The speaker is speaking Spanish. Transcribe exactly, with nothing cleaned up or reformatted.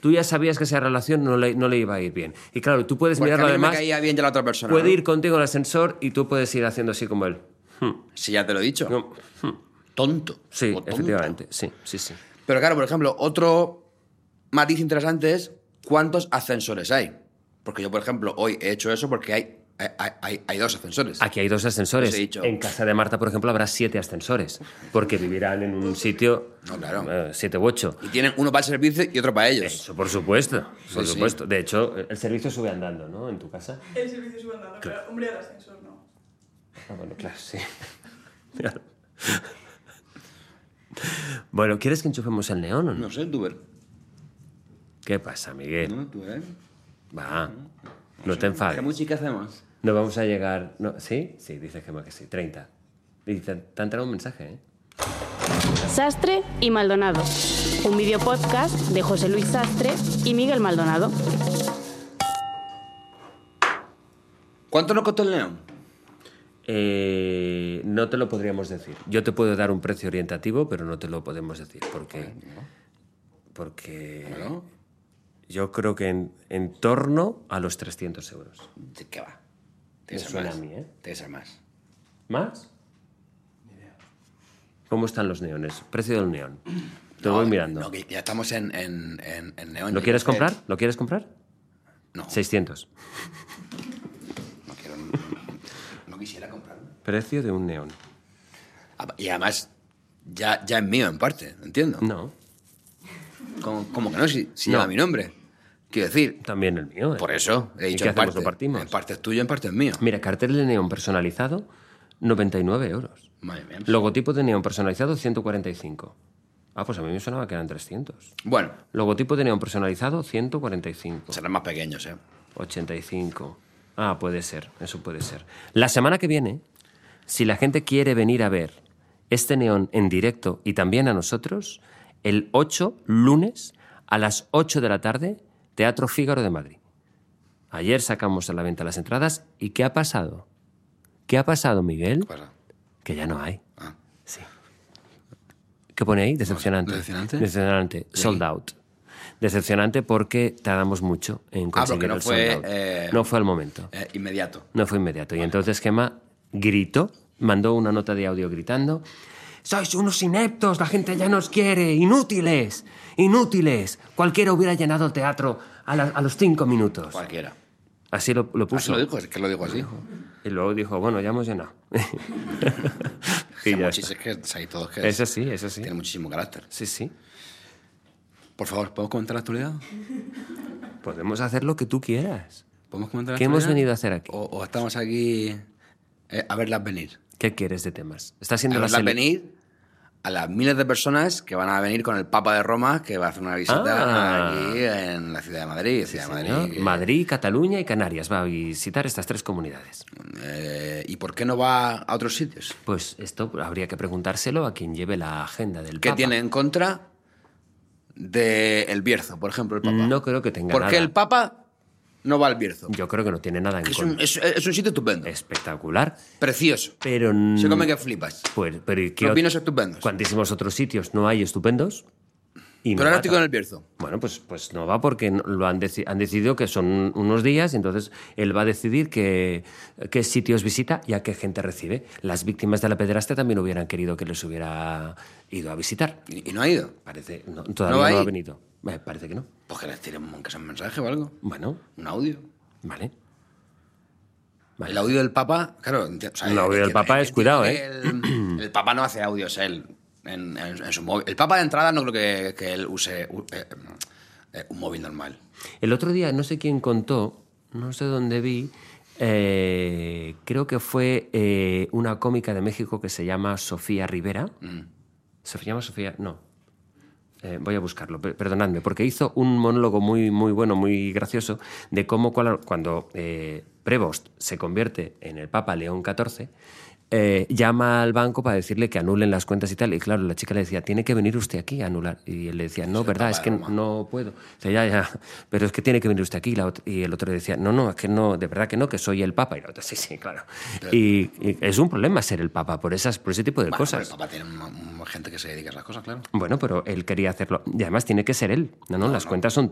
tú ya sabías que esa relación no le, no le iba a ir bien. Y claro, tú puedes Porque mirarlo a mí además... me caía bien ya la otra persona. Puede ¿no? ir contigo en el ascensor y tú puedes ir haciendo así como él. Hmm. Si ya te lo he dicho. No. Hmm. Tonto. Sí, o tonta. efectivamente. Sí, sí, sí. Pero claro, por ejemplo, otro matiz interesante es cuántos ascensores hay. Porque yo, por ejemplo, hoy he hecho eso porque hay, hay, hay, hay dos ascensores. Aquí hay dos ascensores. Os he dicho. En casa de Marta, por ejemplo, habrá siete ascensores. Porque vivirán en un sitio... No, claro. eh, siete u ocho. Y tienen uno para el servicio y otro para ellos. Eso, por supuesto. Por Sí, supuesto. De hecho, el servicio sube andando, ¿no? En tu casa. El servicio sube andando, claro. Pero, hombre, el ascensor no. Ah, bueno, claro, sí. Bueno, ¿quieres que enchufemos el neón o no? No sé, tú ver. ¿Qué pasa, Miguel? No, tú ver. Va, no te enfades. ¿Qué música hacemos? No vamos a llegar... No, ¿sí? Sí, dice Gemma que sí. treinta. Y te, te ha entrado un mensaje, ¿eh? Sastre y Maldonado. Un videopodcast de José Luis Sastre y Miguel Maldonado. ¿Cuánto nos costó el neón? Eh, no te lo podríamos decir. Yo te puedo dar un precio orientativo, pero no te lo podemos decir. Porque... Porque... Bueno. Yo creo que en, en torno a los trescientos euros. ¿De qué va? Me Tiene que ser suena más. a mí, ¿eh? Tiene que ser más. ¿Más? ¿Cómo están los neones? Precio del neón. Te No, voy mirando. No, que ya estamos en, en, en, en neón. ¿Lo Yo quieres creo que- comprar? ¿Lo quieres comprar? No, seiscientos. no quiero... No, no quisiera comprarlo. Precio de un neón. Ah, Y además, ya, ya es mío en parte, entiendo. No, ¿Cómo, cómo que no? Si, si No. lleva mi nombre. Quiero decir, también el mío. ¿eh? por eso he ¿Y dicho qué en hacemos? parte. ¿Lo partimos? En parte es tuyo, en parte es mío. Mira, cartel de neón personalizado, noventa y nueve euros. Madre mía. Logotipo de neón personalizado, ciento cuarenta y cinco. Ah, pues a mí me sonaba que eran trescientos. Bueno, Logotipo de neón personalizado, ciento cuarenta y cinco. serán más pequeños, ¿eh? ochenta y cinco. Ah, puede ser, eso puede ser. La semana que viene, si la gente quiere venir a ver este neón en directo y también a nosotros, el ocho, lunes, a las ocho de la tarde, Teatro Fígaro de Madrid. Ayer sacamos a la venta las entradas y ¿qué ha pasado? ¿Qué ha pasado, Miguel? ¿Qué pasa? Que ya no hay. Ah. Sí. ¿Qué pone ahí? Decepcionante. ¿Decepcionante? Decepcionante. Sold out. Decepcionante porque tardamos mucho en Ah, conseguir porque no el fue, sold out. eh, No fue al momento. Eh, inmediato. No fue inmediato. Y entonces Gemma gritó, mandó una nota de audio gritando: «¡Sois unos ineptos! ¡La gente ya nos quiere! ¡Inútiles! ¡Inútiles! Cualquiera hubiera llenado el teatro a, la- a los cinco minutos». Cualquiera. Así lo, lo Así puso. lo dijo, es que lo dijo así. Y luego dijo: «Bueno, ya hemos llenado». Que y ya muchis- está. es que hay todos que... Eso sí, eso sí. Tiene muchísimo carácter. Sí, sí. Por favor, ¿podemos comentar la actualidad? Podemos hacer lo que tú quieras. ¿Podemos comentar la ¿Qué hemos actualidad? venido a hacer aquí? O, o estamos aquí eh, a verlas venir. ¿Qué quieres de temas? Está A siendo la verlas sele- venir a las miles de personas que van a venir con el Papa de Roma, que va a hacer una visita Ah. aquí en la ciudad de Madrid. Ciudad de Señor. Madrid. Madrid, Cataluña y Canarias. Va a visitar estas tres comunidades. Eh, ¿Y por qué no va a otros sitios? Pues esto habría que preguntárselo a quien lleve la agenda del ¿Qué Papa. tiene en contra del Bierzo, por ejemplo, el Papa? No creo que tenga ¿Por qué nada. el Papa no va al Bierzo? Yo creo que no tiene nada en Es un, contra. es, es un sitio estupendo, Espectacular. precioso. Pero... Se come que flipas. Pues, pero ¿y qué Los ot- vinos estupendos. Cuantísimos otros sitios no hay estupendos. Y no Pero ahora va estoy ta- con el Bierzo. Bueno, pues, pues no va porque no- lo han, deci- han decidido que son unos días y entonces él va a decidir qué, qué sitios visita y a qué gente recibe. Las víctimas de la pederastia también hubieran querido que les hubiera ido a visitar. ¿Y, y no ha ido? Parece, no, todavía ¿No va no, a ha ir? venido. Eh, parece que no. Pues que les tiren un, que sea un mensaje o algo. Bueno, Un audio. vale. Vale. El audio del Papa, claro. enti- o sea, El audio del entiendo- Papa es entiendo cuidado, que ¿eh? El, el Papa no hace audios él en, en- en su móvil. El Papa de entrada no creo que, que él use u- eh, eh, un móvil normal. El otro día, no sé quién contó, no sé dónde vi, eh, creo que fue eh, una cómica de México que se llama Sofía Rivera. Mm. ¿Se llama Sofía? No. Eh, voy a buscarlo, per- perdonadme, porque hizo un monólogo muy, muy bueno, muy gracioso, de cómo cual- cuando eh, Prevost se convierte en el Papa León catorce, eh, llama al banco para decirle que anulen las cuentas y tal. Y claro, la chica le decía, tiene que venir usted aquí a anular. Y él le decía, no, el verdad, Papa es de que Roma. no puedo. Dice, ya, ya, pero es que tiene que venir usted aquí. Y, la ot- y el otro le decía, no, no, es que no, de verdad que no, que soy el Papa. Y la otra, sí, sí, claro. Y, y es un problema ser el Papa por, esas, por ese tipo de Bueno, cosas. pero el Papa tiene un- un- gente que se dedica a esas cosas, claro. Bueno, pero él quería hacerlo. Y además tiene que ser él. No, no, las no. cuentas son